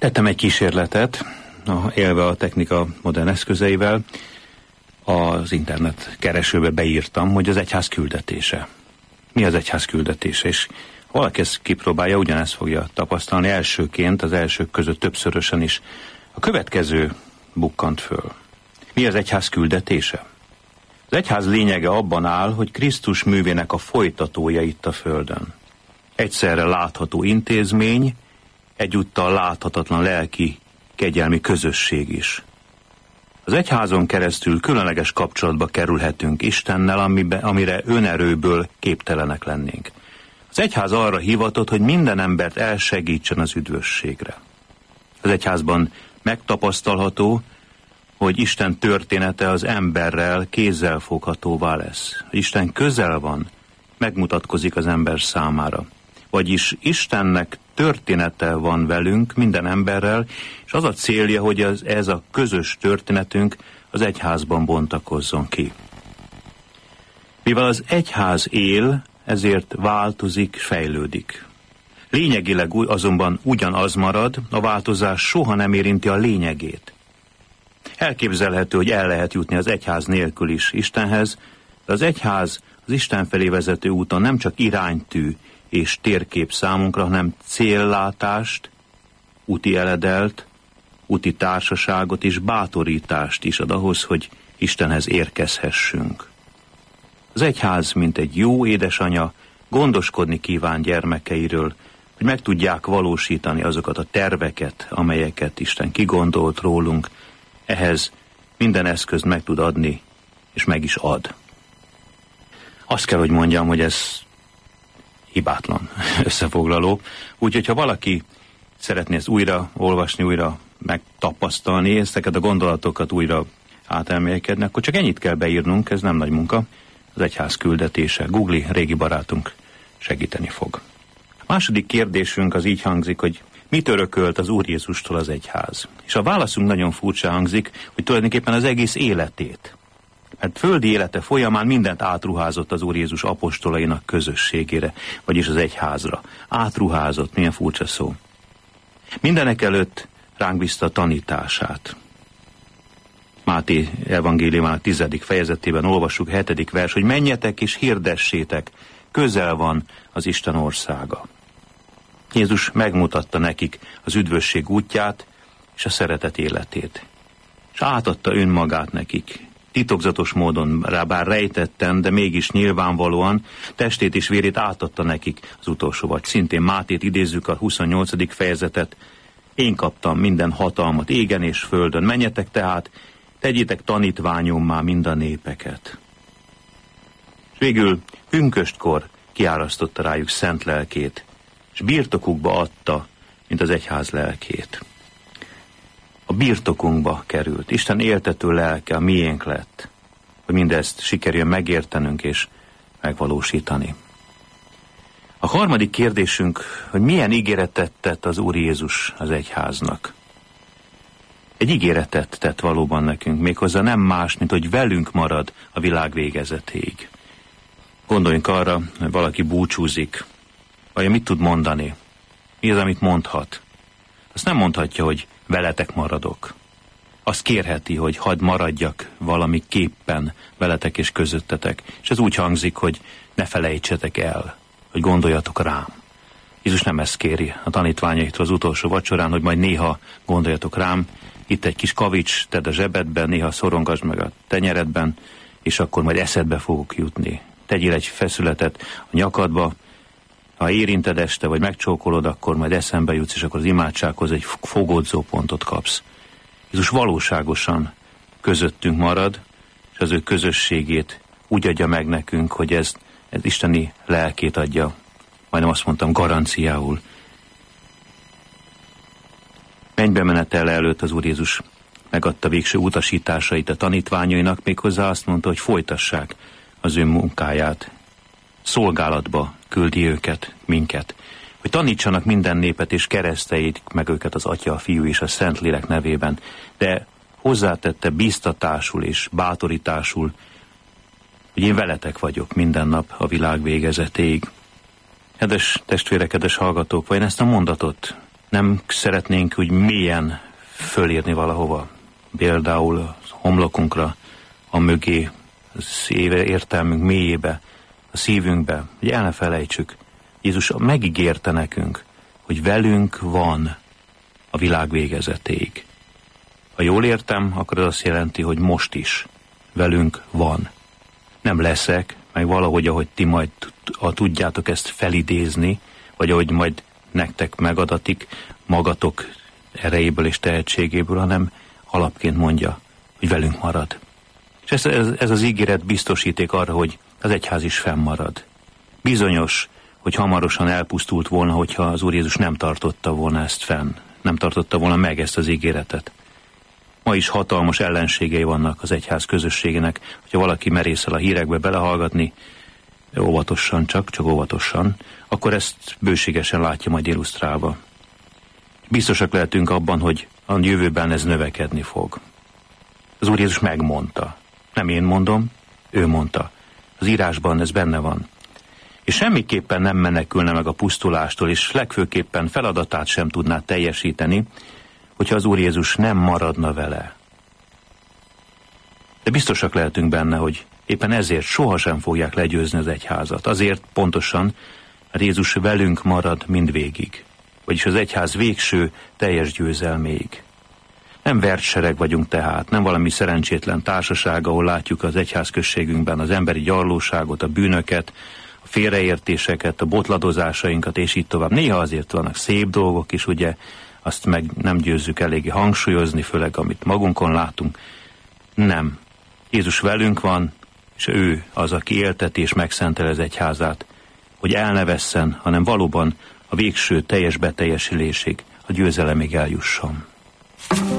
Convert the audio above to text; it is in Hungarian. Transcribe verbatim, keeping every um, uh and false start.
Tettem egy kísérletet, élve a technika modern eszközeivel, az internet keresőbe beírtam, hogy az egyház küldetése. Mi az egyház küldetése? És ha valaki ezt kipróbálja, ugyanezt fogja tapasztalni elsőként, az elsők között többszörösen is. A következő bukkant föl. Mi az egyház küldetése? Az egyház lényege abban áll, hogy Krisztus művének a folytatója itt a földön. Egyszerre látható intézmény, egyúttal láthatatlan lelki, kegyelmi közösség is. Az egyházon keresztül különleges kapcsolatba kerülhetünk Istennel, amibe, amire önerőből képtelenek lennénk. Az egyház arra hivatott, hogy minden embert elsegítsen az üdvösségre. Az egyházban megtapasztalható, hogy Isten története az emberrel kézzelfoghatóvá lesz. Hogy Isten közel van, megmutatkozik az ember számára. Vagyis Istennek története van velünk, minden emberrel, és az a célja, hogy ez, ez a közös történetünk az egyházban bontakozzon ki. Mivel az egyház él, ezért változik, fejlődik. Lényegileg azonban ugyanaz marad, a változás soha nem érinti a lényegét. Elképzelhető, hogy el lehet jutni az egyház nélkül is Istenhez, de az egyház az Isten felé vezető úton nem csak iránytű és térkép számunkra, hanem céllátást, úti eledelt, úti társaságot és bátorítást is ad ahhoz, hogy Istenhez érkezhessünk. Az egyház, mint egy jó édesanya, gondoskodni kíván gyermekeiről, hogy meg tudják valósítani azokat a terveket, amelyeket Isten kigondolt rólunk. Ehhez minden eszközt meg tud adni, és meg is ad. Azt kell, hogy mondjam, hogy ez hibátlan összefoglaló. Úgyhogy, ha valaki szeretné ezt újra olvasni, újra megtapasztalni, ezeket a gondolatokat újra átelmélkedni, akkor csak ennyit kell beírnunk, ez nem nagy munka. Az egyház küldetése. Googli, régi barátunk, segíteni fog. A második kérdésünk az így hangzik, hogy mit örökölt az Úr Jézustól az egyház? És a válaszunk nagyon furcsa hangzik, hogy tulajdonképpen az egész életét. Mert földi élete folyamán mindent átruházott az Úr Jézus apostolainak közösségére, vagyis az egyházra. Átruházott, milyen furcsa szó. Mindenek előtt ránk bízta a tanítását. Máté evangéliumának tizedik fejezetében olvassuk, hetedik vers, hogy menjetek és hirdessétek, közel van az Isten országa. Jézus megmutatta nekik az üdvösség útját és a szeretet életét. És átadta önmagát nekik. Titokzatos módon, rá bár rejtetten, de mégis nyilvánvalóan testét és vérét átadta nekik az utolsó vagy. Szintén Mátét idézzük, a huszonnyolcadik fejezetet. Én kaptam minden hatalmat égen és földön. Menjetek tehát, tegyétek tanítványommá mind a népeket. És végül pünköstkor kiárasztotta rájuk szent lelkét, és birtokukba adta, mint az egyház lelkét. A birtokunkba került. Isten éltető lelke a miénk lett, hogy mindezt sikerüljön megértenünk és megvalósítani. A harmadik kérdésünk, hogy milyen ígéretet tett az Úr Jézus az egyháznak. Egy ígéretet tett valóban nekünk, méghozzá nem más, mint hogy velünk marad a világ végezetéig. Gondoljunk arra, hogy valaki búcsúzik, vajon mit tud mondani? Mi az, amit mondhat? Azt nem mondhatja, hogy veletek maradok. Azt kérheti, hogy hadd maradjak valamiképpen veletek és közöttetek. És ez úgy hangzik, hogy ne felejtsetek el, hogy gondoljatok rám. Jézus nem ezt kéri a tanítványaitól az utolsó vacsorán, hogy majd néha gondoljatok rám, itt egy kis kavics, tedd a zsebedben, néha szorongasd meg a tenyeredben, és akkor majd eszedbe fogok jutni. Tegyél egy feszületet a nyakadba, ha érinted este, vagy megcsókolod, akkor majd eszembe jutsz, és akkor az imádsághoz egy fogódzó pontot kapsz. Jézus valóságosan közöttünk marad, és az ő közösségét úgy adja meg nekünk, hogy ez, ez isteni lelkét adja, majdnem azt mondtam, garanciául. Mennybe menetele előtt az Úr Jézus megadta végső utasításait a tanítványainak, méghozzá azt mondta, hogy folytassák az ő munkáját. Szolgálatba küldi őket, minket, hogy tanítsanak minden népet, és kereszteljék meg őket az Atya, a Fiú és a Szentlélek nevében, de hozzátette bíztatásul és bátorításul, hogy én veletek vagyok minden nap a világ végezetéig. Kedves testvérek, kedves hallgatók, vajon ezt a mondatot Nem szeretnénk úgy mélyen fölírni valahova, például a homlokunkra, a mögé, a szíve értelmünk mélyébe, a szívünkbe, hogy el ne felejtsük. Jézus megígérte nekünk, hogy velünk van a világ végezetéig. Ha jól értem, akkor az azt jelenti, hogy most is velünk van. Nem leszek, meg valahogy, ahogy ti majd tudjátok ezt felidézni, vagy ahogy majd nektek megadatik magatok erejéből és tehetségéből, hanem alapként mondja, hogy velünk marad. És ez, ez, ez az ígéret biztosíték arra, hogy az egyház is fennmarad. Bizonyos, hogy hamarosan elpusztult volna, hogyha az Úr Jézus nem tartotta volna ezt fenn, nem tartotta volna meg ezt az ígéretet. Ma is hatalmas ellenségei vannak az egyház közösségének, hogyha valaki merészel a hírekbe belehallgatni, óvatosan csak, csak óvatosan, akkor ezt bőségesen látja majd illusztrálva. Biztosak lehetünk abban, hogy a jövőben ez növekedni fog. Az Úr Jézus megmondta. Nem én mondom, ő mondta. Az írásban ez benne van. És semmiképpen nem menekülne meg a pusztulástól, és legfőképpen feladatát sem tudná teljesíteni, hogyha az Úr Jézus nem maradna vele. De biztosak lehetünk benne, hogy éppen ezért sohasem fogják legyőzni az egyházat. Azért pontosan, mert Jézus velünk marad mindvégig. Vagyis az egyház végső teljes győzelméig. Nem vertsereg vagyunk tehát, nem valami szerencsétlen társaság, ahol látjuk az egyházközségünkben az emberi gyarlóságot, a bűnöket, a félreértéseket, a botladozásainkat, és így tovább. Néha azért vannak szép dolgok is, ugye, azt meg nem győzzük eléggé hangsúlyozni, főleg amit magunkon látunk. Nem. Jézus velünk van, és ő az, aki élteti és megszentel az egyházát, hogy el ne vesszen, hanem valóban a végső teljes beteljesülésig, a győzelemig eljusson.